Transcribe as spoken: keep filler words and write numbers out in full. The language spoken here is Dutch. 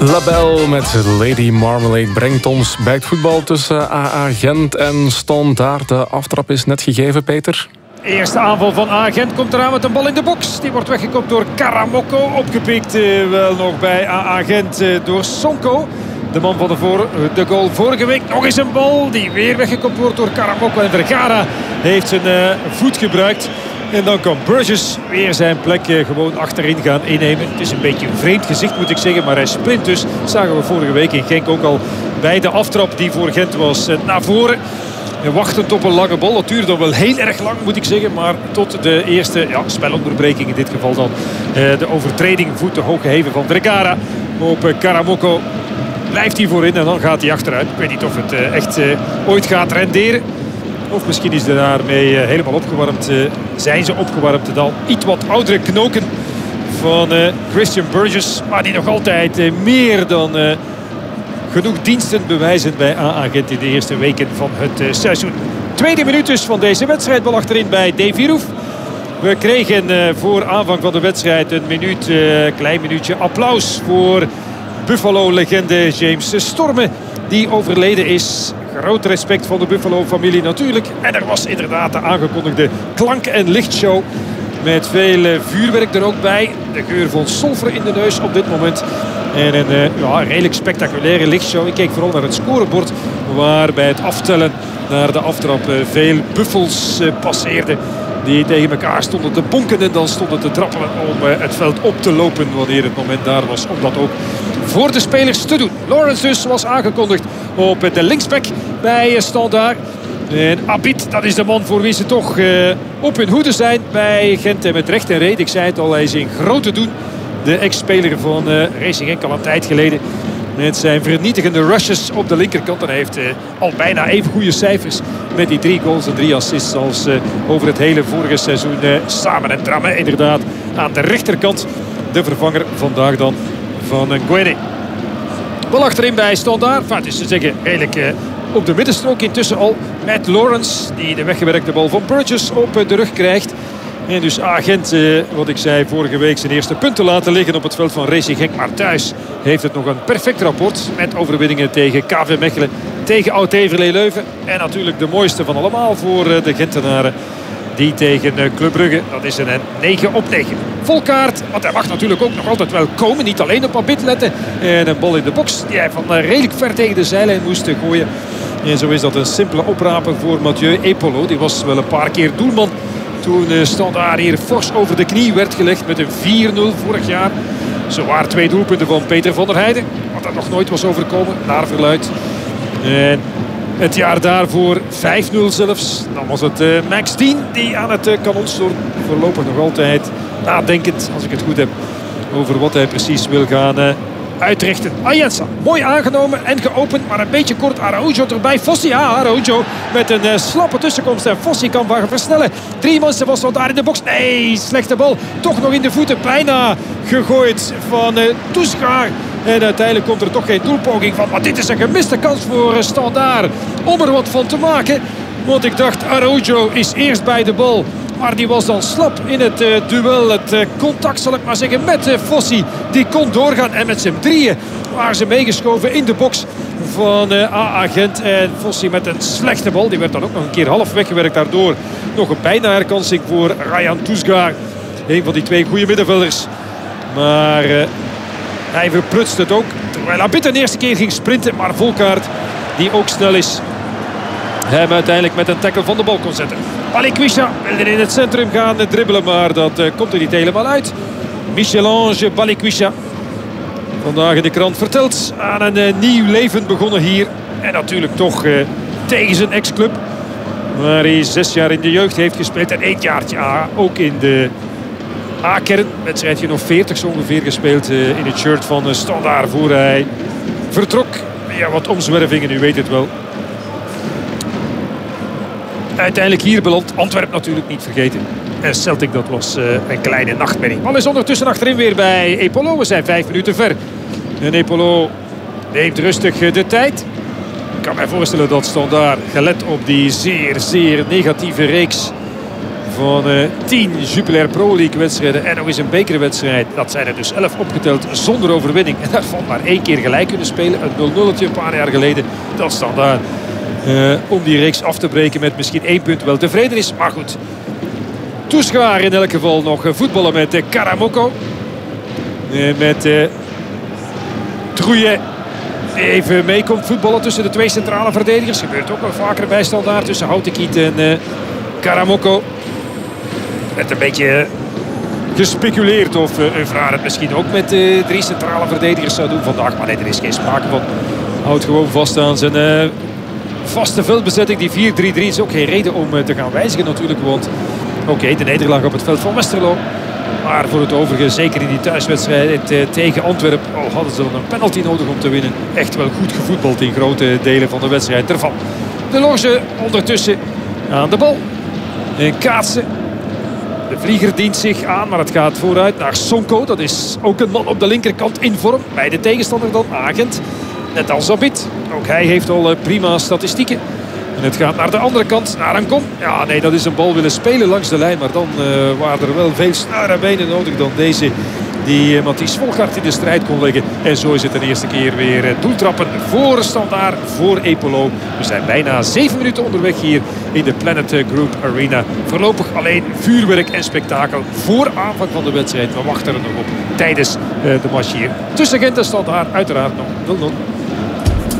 Label met Lady Marmalade brengt ons bij het voetbal tussen A A Gent en Standaard. De aftrap is net gegeven, Peter. Eerste aanval van A A Gent komt eraan met een bal in de box. Die wordt weggekopt door Karamoko. Opgepikt uh, wel nog bij A A Gent uh, door Sonko. De man van de, voor, de goal vorige week. Nog eens een bal die weer weggekopt wordt door Karamoko. En Vergara heeft zijn uh, voet gebruikt. En dan kan Burgess weer zijn plek uh, gewoon achterin gaan innemen. Het is een beetje een vreemd gezicht, moet ik zeggen. Maar hij sprint dus. Dat zagen we vorige week in Genk ook al bij de aftrap die voor Gent was uh, naar voren. En wachtend op een lange bal. Dat duurde dan wel heel erg lang, moet ik zeggen. Maar tot de eerste ja, spelonderbreking in dit geval dan. Uh, de overtreding voet te hoog geheven van Vergara op uh, Karamoko. Blijft hij voorin en dan gaat hij achteruit. Ik weet niet of het uh, echt uh, ooit gaat renderen. Of misschien is hij daarmee uh, helemaal opgewarmd. Uh, zijn ze opgewarmd. De al iets wat oudere knoken van uh, Christian Burgess. Maar die nog altijd uh, meer dan uh, genoeg diensten bewijzen bij A A Gent in de eerste weken van het uh, seizoen. Tweede minuut dus van deze wedstrijd. Bal achterin bij Davy Roef. We kregen uh, voor aanvang van de wedstrijd een minuut, uh, klein minuutje applaus voor Buffalo-legende James Storme, die overleden is. Groot respect van de Buffalo-familie natuurlijk. En er was inderdaad de aangekondigde klank- en lichtshow. Met veel vuurwerk er ook bij. De geur van sulfur in de neus op dit moment. En een uh, ja, redelijk spectaculaire lichtshow. Ik keek vooral naar het scorebord, waar bij het aftellen naar de aftrap uh, veel buffels uh, passeerden. Die tegen elkaar stonden te bonken en dan stonden te trappelen om uh, het veld op te lopen wanneer het moment daar was om dat ook voor de spelers te doen. Lawrence dus was aangekondigd op de linksback bij Standaard. En Abid, dat is de man voor wie ze toch uh, op hun hoede zijn bij Gent. En met recht en reden, ik zei het al, hij is in grote doen. De ex-speler van uh, Racing Genk al een tijd geleden. Met zijn vernietigende rushes op de linkerkant. En hij heeft uh, al bijna even goede cijfers met die drie goals en drie assists als uh, over het hele vorige seizoen uh, samen. En Dramé inderdaad aan de rechterkant. De vervanger vandaag dan van uh, Guéné. Bal achterin bij Standaard. Enfin, het is te zeggen redelijk uh, op de middenstrook intussen al met Lawrence. Die de weggewerkte bal van Burgess op uh, de rug krijgt. En dus A A Gent, uh, wat ik zei, vorige week zijn eerste punten laten liggen op het veld van Racing Genk. Maar thuis heeft het nog een perfect rapport met overwinningen tegen K V Mechelen, tegen Oud-Heverlee Leuven. En natuurlijk de mooiste van allemaal voor uh, de Gentenaren. Die tegen uh, Club Brugge, dat is een negen op negen. Volkaart, want hij mag natuurlijk ook nog altijd wel komen. Niet alleen op Abid letten. En een bal in de box die hij van uh, redelijk ver tegen de zijlijn moest uh, gooien. En zo is dat een simpele opraper voor Mathieu Epolo. Die was wel een paar keer doelman toen uh, Standaard hier fors over de knie werd gelegd met een vier nul vorig jaar. Zo waren twee doelpunten van Peter van der Heijden. Wat dat nog nooit was overkomen, naar verluid. En het jaar daarvoor vijf nul zelfs. Dan was het uh, Max Dien die aan het uh, kanon stond. Voorlopig nog altijd nadenkend, als ik het goed heb, over wat hij precies wil gaan uh, uitrichten. Ayensa, mooi aangenomen en geopend, maar een beetje kort. Araujo erbij. Fossi, ja, Araujo met een uh, slappe tussenkomst. En Fossi kan gaan versnellen. Drie mensen was daar in de box. Nee, slechte bal. Toch nog in de voeten. Bijna gegooid van uh, Toesgaard. En uiteindelijk komt er toch geen doelpoging van. Maar dit is een gemiste kans voor uh, Standaard om er wat van te maken. Want ik dacht, Araujo is eerst bij de bal. Maar die was dan slap in het uh, duel. Het uh, contact, zal ik maar zeggen, met uh, Fossi. Die kon doorgaan. En met z'n drieën waren ze meegeschoven in de box van uh, A A Gent. En Fossi met een slechte bal. Die werd dan ook nog een keer half weggewerkt daardoor. Nog een bijna herkansing voor Ryan Toesgaard. Een van die twee goede middenvelders. Maar uh, hij verprutst het ook. Terwijl Abid de eerste keer ging sprinten. Maar Volkaart, die ook snel is, hem uiteindelijk met een tackle van de bal kon zetten. Balikwisha wilde in het centrum gaan dribbelen, maar dat uh, komt er niet helemaal uit. Michel-Ange Balikwisha, vandaag in de krant verteld, aan een uh, nieuw leven begonnen hier. En natuurlijk toch uh, tegen zijn ex-club, waar hij zes jaar in de jeugd heeft gespeeld. En één jaartje A, ook in de A-kern. Wedstrijdje nog veertig zo ongeveer gespeeld uh, in het shirt van uh, Standaard voor hij vertrok. Ja, wat omzwervingen, u weet het wel. Uiteindelijk hier beland. Antwerpen natuurlijk niet vergeten. En Celtic, dat was uh, een kleine nachtmerrie. Bal is ondertussen achterin weer bij Epolo. We zijn vijf minuten ver. En Epolo neemt rustig uh, de tijd. Ik kan mij voorstellen dat Standaard, gelet op die zeer, zeer negatieve reeks van uh, tien Jupiler Pro League wedstrijden en nog eens een bekerwedstrijd. Dat zijn er dus elf opgeteld zonder overwinning. En daarvan maar één keer gelijk kunnen spelen. Een nul nul een paar jaar geleden. Dat is standaard. Uh, om die reeks af te breken met misschien één punt wel tevreden is. Maar goed. Toeschaar in elk geval nog voetballen met uh, Karamoko. Uh, met uh, Trouillet. Even mee komt voetballen tussen de twee centrale verdedigers. Gebeurt ook wel vaker bij Standaard tussen Houtekiet en uh, Karamoko. Net een beetje gespeculeerd of uh, Evra het misschien ook met uh, drie centrale verdedigers zou doen vandaag. Maar nee, er is geen sprake van. Houdt gewoon vast aan zijn uh, vaste veldbezetting. Die vier drie drie is ook geen reden om uh, te gaan wijzigen natuurlijk. Want oké, okay, de nederlaag op het veld van Westerlo. Maar voor het overige, zeker in die thuiswedstrijd uh, tegen Antwerpen, al hadden ze dan een penalty nodig om te winnen. Echt wel goed gevoetbald in grote delen van de wedstrijd ervan. De Loge ondertussen aan de bal. En kaatsen. De vlieger dient zich aan, maar het gaat vooruit naar Sonko. Dat is ook een man op de linkerkant in vorm. Bij de tegenstander dan Agent. Net als Zabit. Ook hij heeft al uh, prima statistieken. En het gaat naar de andere kant, naar Ancon. Ja, nee, dat is een bal willen spelen langs de lijn. Maar dan uh, waren er wel veel snare benen nodig dan deze die uh, Mathies Volgaert in de strijd kon leggen. En zo is het de eerste keer weer uh, doeltrappen voor Standaard, voor Epolo. We zijn bijna zeven minuten onderweg hier in de Planet Group Arena. Voorlopig alleen vuurwerk en spektakel voor aanvang van de wedstrijd. We wachten er nog op tijdens uh, de match hier. Tussen Gent en Standaard uiteraard nog nul nul.